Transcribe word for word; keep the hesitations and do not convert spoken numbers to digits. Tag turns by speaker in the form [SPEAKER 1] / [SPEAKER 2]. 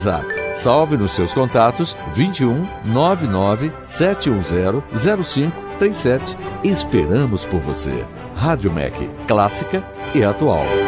[SPEAKER 1] Zap. Salve nos seus contatos vinte e um, nove nove sete um zero, zero cinco três sete. Esperamos por você. Rádio M E C, clássica e atual.